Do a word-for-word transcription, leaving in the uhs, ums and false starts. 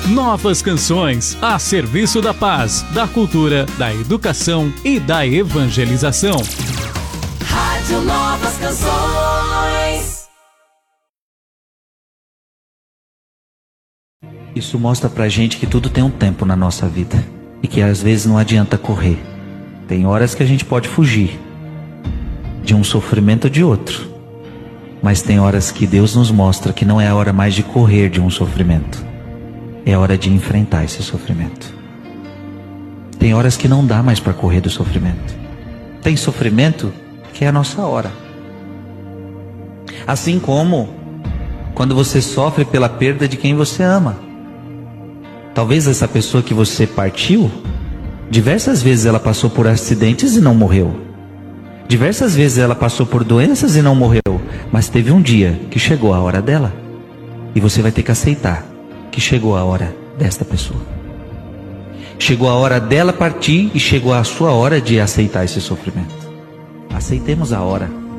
Novas canções a serviço da paz, da cultura, da educação e da evangelização. Rádio Novas Canções. Isso mostra pra gente que tudo tem um tempo na nossa vida e que às vezes não adianta correr. Tem horas que a gente pode fugir de um sofrimento ou de outro, mas tem horas que Deus nos mostra que não é a hora mais de correr de um sofrimento, é hora de enfrentar esse sofrimento. Tem horas que não dá mais para correr do sofrimento. Tem sofrimento que é a nossa hora. Assim como quando você sofre pela perda de quem você ama. Talvez essa pessoa que você partiu, diversas vezes ela passou por acidentes e não morreu. Diversas vezes ela passou por doenças e não morreu. Mas teve um dia que chegou a hora dela. E você vai ter que aceitar que chegou a hora desta pessoa. Chegou a hora dela partir e chegou a sua hora de aceitar esse sofrimento. Aceitemos a hora.